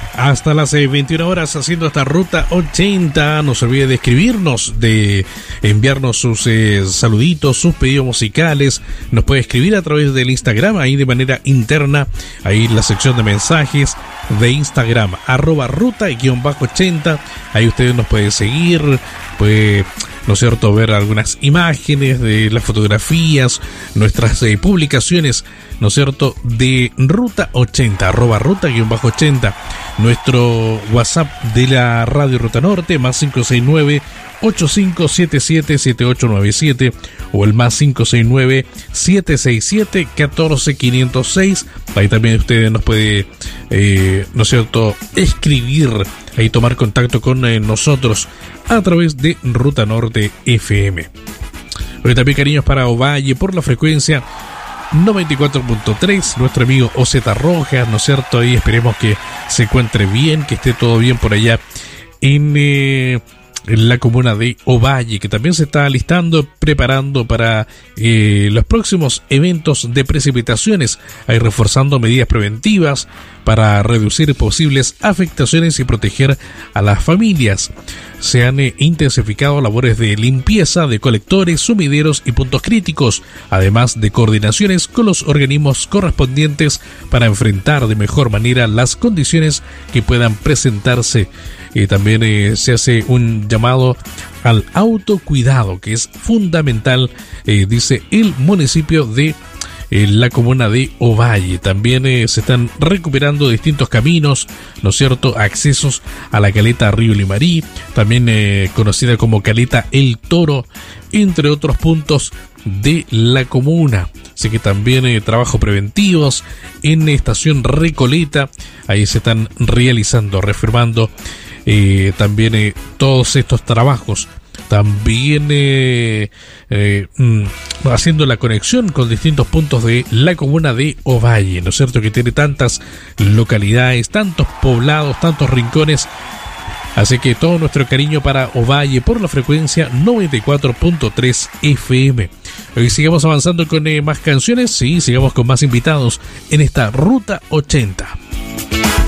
hasta las 21 horas haciendo esta Ruta 80. No se olvide de escribirnos, de enviarnos sus saluditos, sus pedidos musicales. Nos puede escribir a través del Instagram, ahí de manera interna, ahí en la sección de mensajes de Instagram, @ruta_80. Ahí ustedes nos pueden seguir, puede, ¿no es cierto?, ver algunas imágenes de las fotografías, nuestras publicaciones, ¿no es cierto?, de Ruta 80, @ruta_80. Nuestro WhatsApp de la Radio Ruta Norte, más 569-8577-7897, o el más 569-767-14506. Ahí también ustedes nos puede, ¿no es cierto?, escribir, ahí tomar contacto con nosotros a través de Ruta Norte FM. Hoy también cariños para Ovalle por la frecuencia 94.3, nuestro amigo OZ Rojas, ¿no es cierto? Ahí esperemos que se encuentre bien, que esté todo bien por allá en la comuna de Ovalle, que también se está alistando, preparando para los próximos eventos de precipitaciones, ahí reforzando medidas preventivas para reducir posibles afectaciones y proteger a las familias. Se han intensificado labores de limpieza de colectores, sumideros y puntos críticos, además de coordinaciones con los organismos correspondientes para enfrentar de mejor manera las condiciones que puedan presentarse. También se hace un llamado al autocuidado, que es fundamental, dice el municipio de la comuna de Ovalle. También se están recuperando distintos caminos, ¿no es cierto?, accesos a la caleta Río Limarí, también conocida como caleta El Toro, entre otros puntos de la comuna. Así que también trabajos preventivos en estación Recoleta, ahí se están realizando, reafirmando también todos estos trabajos. También haciendo la conexión con distintos puntos de la comuna de Ovalle, ¿no es cierto?, que tiene tantas localidades, tantos poblados, tantos rincones. Así que todo nuestro cariño para Ovalle por la frecuencia 94.3 FM. Hoy sigamos avanzando con más canciones, sí, sigamos con más invitados en esta Ruta 80.